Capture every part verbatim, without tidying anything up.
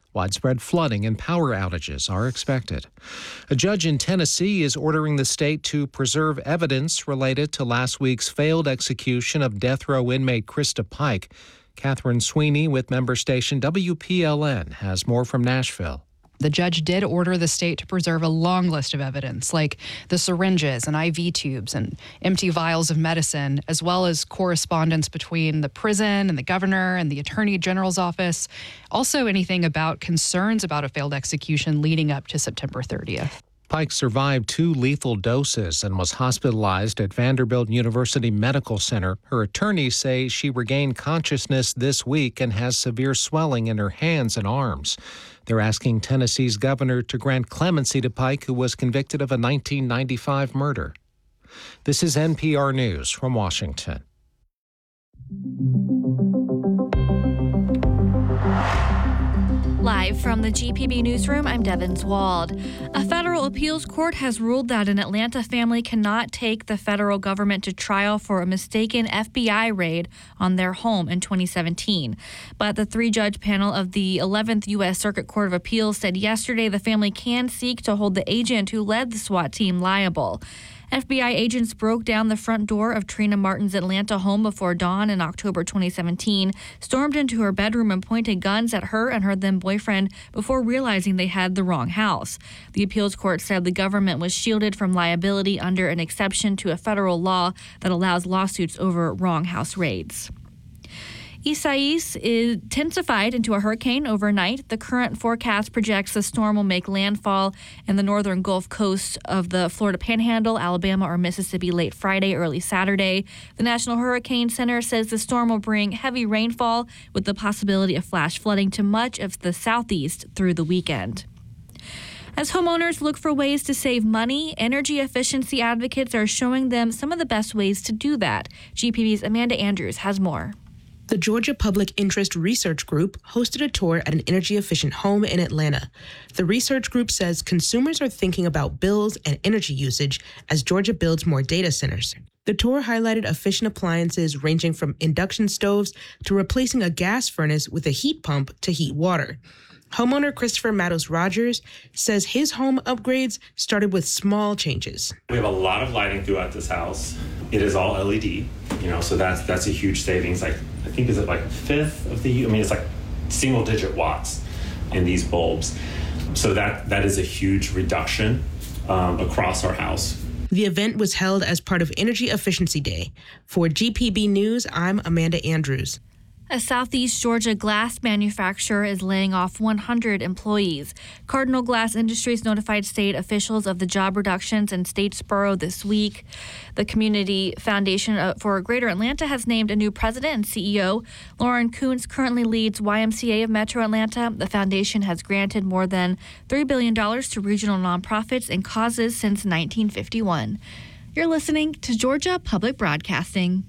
Widespread flooding and power outages are expected. A judge in Tennessee is ordering the state to preserve evidence related to last week's failed execution of death row inmate Krista Pike. Catherine Sweeney with member station W P L N has more from Nashville. The judge did order the state to preserve a long list of evidence, like the syringes and I V tubes and empty vials of medicine, as well as correspondence between the prison and the governor and the attorney general's office. Also, anything about concerns about a failed execution leading up to September thirtieth. Pike survived two lethal doses and was hospitalized at Vanderbilt University Medical Center. Her attorneys say she regained consciousness this week and has severe swelling in her hands and arms. They're asking Tennessee's governor to grant clemency to Pike, who was convicted of a nineteen ninety-five murder. This is N P R News from Washington. Live from the G P B Newsroom, I'm Devin Swald. A federal appeals court has ruled that an Atlanta family cannot take the federal government to trial for a mistaken F B I raid on their home in twenty seventeen. But the three-judge panel of the eleventh U S Circuit Court of Appeals said yesterday the family can seek to hold the agent who led the SWAT team liable. F B I agents broke down the front door of Trina Martin's Atlanta home before dawn in October twenty seventeen, stormed into her bedroom and pointed guns at her and her then-boyfriend before realizing they had the wrong house. The appeals court said the government was shielded from liability under an exception to a federal law that allows lawsuits over wrong house raids. Isaias is intensified into a hurricane overnight. The current forecast projects the storm will make landfall in the northern Gulf Coast of the Florida Panhandle, Alabama, or Mississippi late Friday, early Saturday. The National Hurricane Center says the storm will bring heavy rainfall with the possibility of flash flooding to much of the southeast through the weekend. As homeowners look for ways to save money, energy efficiency advocates are showing them some of the best ways to do that. G P B's Amanda Andrews has more. The Georgia Public Interest Research Group hosted a tour at an energy-efficient home in Atlanta. The research group says consumers are thinking about bills and energy usage as Georgia builds more data centers. The tour highlighted efficient appliances ranging from induction stoves to replacing a gas furnace with a heat pump to heat water. Homeowner Christopher Matos Rogers says his home upgrades started with small changes. We have a lot of lighting throughout this house. It is all L E D, you know, so that's that's a huge savings. Like I think is it like a fifth of the, I mean, it's like single digit watts in these bulbs. So that that is a huge reduction um, across our house. The event was held as part of Energy Efficiency Day. For G P B News, I'm Amanda Andrews. A Southeast Georgia glass manufacturer is laying off one hundred employees. Cardinal Glass Industries notified state officials of the job reductions in Statesboro this week. The Community Foundation for Greater Atlanta has named a new president and C E O. Lauren Coons currently leads Y M C A of Metro Atlanta. The foundation has granted more than three billion dollars to regional nonprofits and causes since nineteen fifty-one. You're listening to Georgia Public Broadcasting.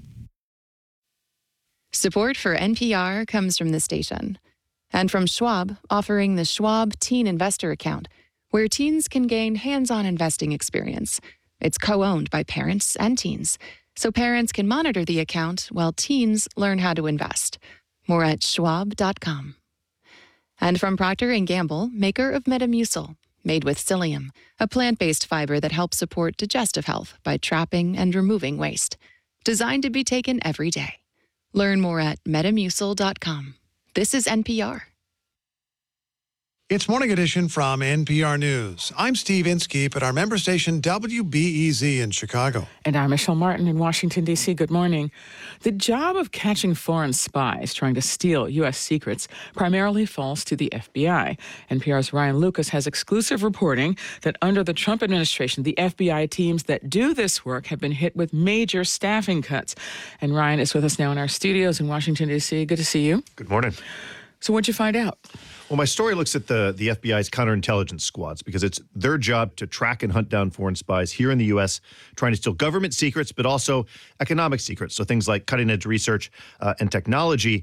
Support for N P R comes from the station and from Schwab, offering the Schwab Teen Investor Account, where teens can gain hands-on investing experience. It's co-owned by parents and teens, so parents can monitor the account while teens learn how to invest. More at schwab dot com. And from Procter and Gamble, maker of Metamucil, made with psyllium, a plant-based fiber that helps support digestive health by trapping and removing waste. Designed to be taken every day. Learn more at metamucil dot com. This is N P R. It's Morning Edition from N P R News. I'm Steve Inskeep at our member station W B E Z in Chicago. And I'm Michelle Martin in Washington, D C Good morning. The job of catching foreign spies trying to steal U S secrets primarily falls to the F B I. N P R's Ryan Lucas has exclusive reporting that under the Trump administration, the F B I teams that do this work have been hit with major staffing cuts. And Ryan is with us now in our studios in Washington, D C Good to see you. Good morning. So what'd you find out? Well, my story looks at the, the F B I's counterintelligence squads because it's their job to track and hunt down foreign spies here in the U S, trying to steal government secrets, but also economic secrets. So things like cutting-edge research uh, and technology.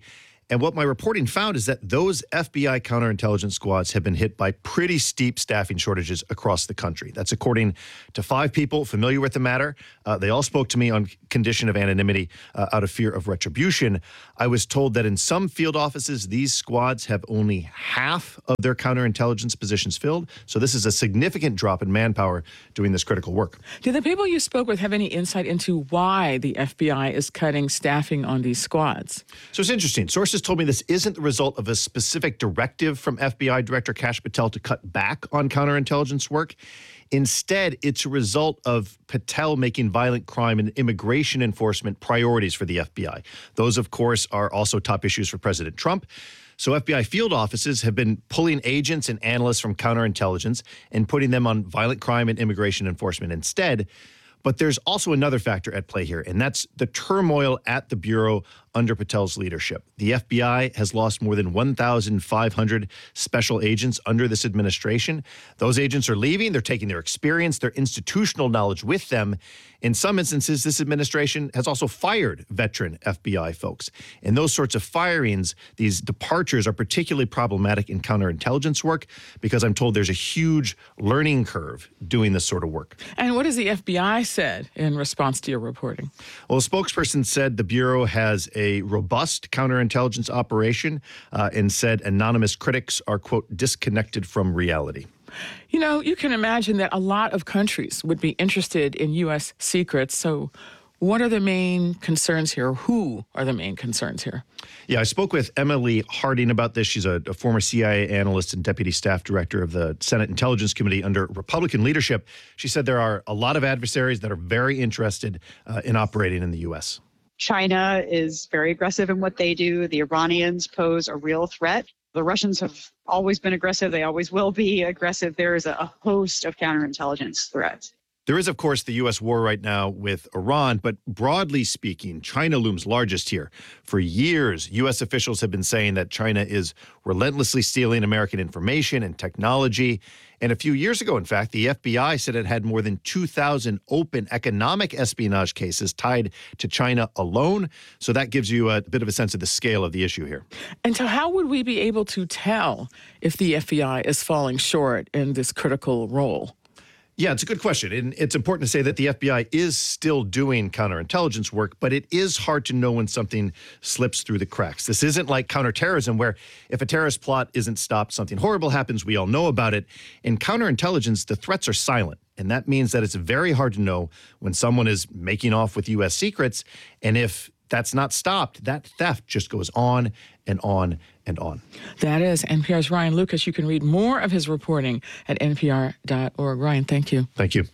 And what my reporting found is that those F B I counterintelligence squads have been hit by pretty steep staffing shortages across the country. That's according to five people familiar with the matter. Uh, they all spoke to me on condition of anonymity uh, out of fear of retribution. I was told that in some field offices, these squads have only half of their counterintelligence positions filled. So this is a significant drop in manpower doing this critical work. Did the people you spoke with have any insight into why the F B I is cutting staffing on these squads? So it's interesting. Sources told me this isn't the result of a specific directive from F B I Director Kash Patel to cut back on counterintelligence work. Instead, it's a result of Patel making violent crime and immigration enforcement priorities for the F B I. Those, of course, are also top issues for President Trump. So F B I field offices have been pulling agents and analysts from counterintelligence and putting them on violent crime and immigration enforcement instead. But there's also another factor at play here, and that's the turmoil at the Bureau under Patel's leadership. The F B I has lost more than one thousand five hundred special agents under this administration. Those agents are leaving. They're taking their experience, their institutional knowledge with them. In some instances, this administration has also fired veteran F B I folks. And those sorts of firings, these departures, are particularly problematic in counterintelligence work because I'm told there's a huge learning curve doing this sort of work. And what has the F B I said in response to your reporting? Well, a spokesperson said the Bureau has a robust counterintelligence operation uh, and said anonymous critics are, quote, disconnected from reality. You know, you can imagine that a lot of countries would be interested in U S secrets. So what are the main concerns here? Who are the main concerns here? Yeah, I spoke with Emily Harding about this. She's a, a former C I A analyst and deputy staff director of the Senate Intelligence Committee under Republican leadership. She said there are a lot of adversaries that are very interested uh, in operating in the U S. China is very aggressive in what they do. The Iranians pose a real threat. The Russians have always been aggressive. They always will be aggressive. There is a host of counterintelligence threats. There is, of course, the U S war right now with Iran, but broadly speaking, China looms largest here. For years, U S officials have been saying that China is relentlessly stealing American information and technology. And a few years ago, in fact, the F B I said it had more than two thousand open economic espionage cases tied to China alone. So that gives you a bit of a sense of the scale of the issue here. And so how would we be able to tell if the F B I is falling short in this critical role? Yeah, it's a good question. And it's important to say that the F B I is still doing counterintelligence work, but it is hard to know when something slips through the cracks. This isn't like counterterrorism, where if a terrorist plot isn't stopped, something horrible happens, we all know about it. In counterintelligence, the threats are silent. And that means that it's very hard to know when someone is making off with U S secrets. And if that's not stopped, that theft just goes on and on and on. That is N P R's Ryan Lucas. You can read more of his reporting at N P R dot org. Ryan, thank you. Thank you.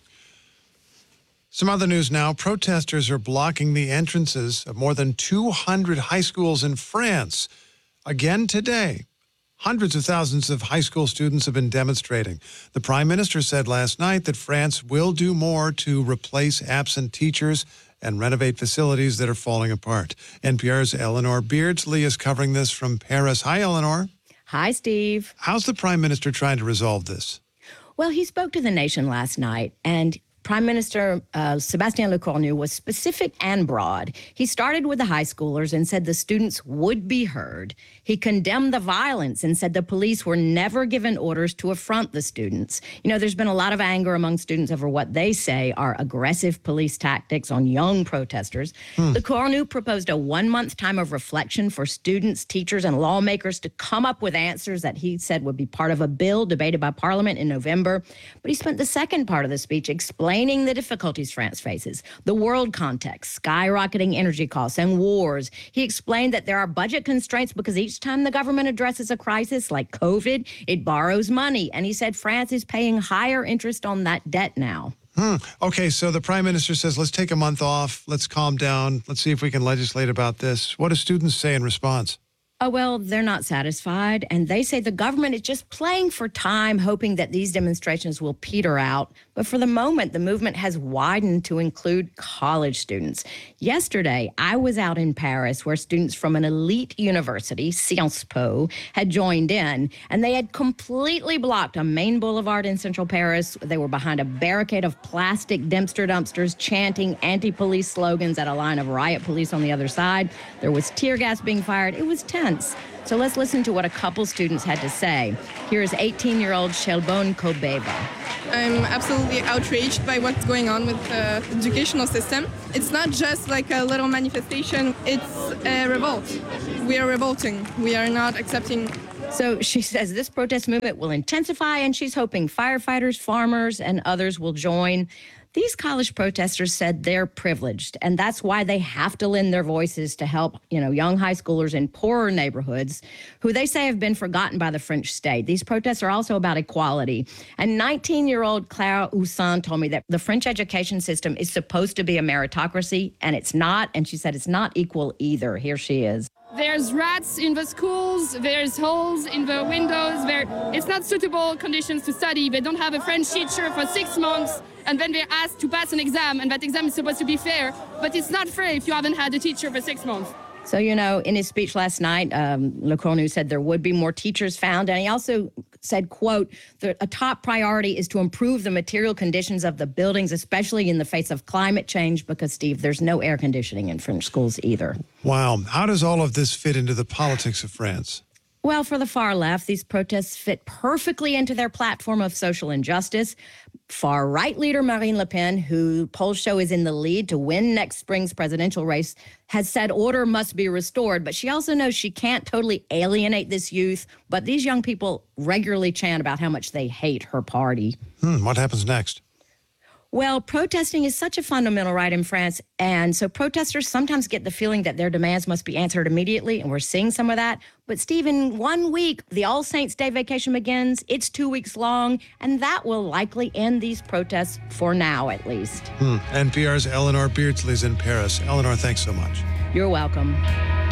Some other news now. Protesters are blocking the entrances of more than two hundred high schools in France again today. Hundreds of thousands of high school students have been demonstrating. The Prime Minister said last night that France will do more to replace absent teachers and renovate facilities that are falling apart. N P R's Eleanor Beardsley is covering this from Paris. Hi, Eleanor. Hi, Steve. How's the Prime Minister trying to resolve this? Well, he spoke to the nation last night, and Prime Minister uh, Sébastien Lecornu was specific and broad. He started with the high schoolers and said the students would be heard. He condemned the violence and said the police were never given orders to affront the students. You know, there's been a lot of anger among students over what they say are aggressive police tactics on young protesters. Hmm. Lecornu proposed a one-month time of reflection for students, teachers, and lawmakers to come up with answers that he said would be part of a bill debated by Parliament in November. But he spent the second part of the speech explaining Explaining the difficulties France faces, the world context, skyrocketing energy costs, and wars. He explained that there are budget constraints because each time the government addresses a crisis like COVID, it borrows money. And he said France is paying higher interest on that debt now. Hmm. Okay, so the Prime Minister says, let's take a month off. Let's calm down. Let's see if we can legislate about this. What do students say in response? Oh, well, they're not satisfied, and they say the government is just playing for time, hoping that these demonstrations will peter out. But for the moment, the movement has widened to include college students. Yesterday, I was out in Paris where students from an elite university, Sciences Po, had joined in, and they had completely blocked a main boulevard in central Paris. They were behind a barricade of plastic Dempster dumpsters, chanting anti-police slogans at a line of riot police on the other side. There was tear gas being fired. It was tense. So let's listen to what a couple students had to say. Here is eighteen-year-old Shelbone Kobeva. I'm absolutely outraged by what's going on with the educational system. It's not just like a little manifestation, it's a revolt. We are revolting. We are not accepting. So she says this protest movement will intensify, and she's hoping firefighters, farmers, and others will join. These college protesters said they're privileged, and that's why they have to lend their voices to help, you know, young high schoolers in poorer neighborhoods who they say have been forgotten by the French state. These protests are also about equality. And nineteen-year-old Clara Houssin told me that the French education system is supposed to be a meritocracy, and it's not. And she said it's not equal either. Here she is. There's rats in the schools, there's holes in the windows, there, it's not suitable conditions to study. They don't have a French teacher for six months, and then they're asked to pass an exam, and that exam is supposed to be fair, but it's not fair if you haven't had a teacher for six months. So, you know, in his speech last night, um, Le Cornu said there would be more teachers found. And he also said, quote, that a top priority is to improve the material conditions of the buildings, especially in the face of climate change, because, Steve, there's no air conditioning in French schools either. Wow. How does all of this fit into the politics of France? Well, for the far left, these protests fit perfectly into their platform of social injustice. Far-right leader Marine Le Pen, who polls show is in the lead to win next spring's presidential race, has said order must be restored, but she also knows she can't totally alienate this youth. But these young people regularly chant about how much they hate her party. Hmm, what happens next? Well, protesting is such a fundamental right in France, and so protesters sometimes get the feeling that their demands must be answered immediately, and we're seeing some of that. But, Steve, in one week, the All Saints' Day vacation begins. It's two weeks long, and that will likely end these protests for now, at least. Hmm. N P R's Eleanor Beardsley's in Paris. Eleanor, thanks so much. You're welcome.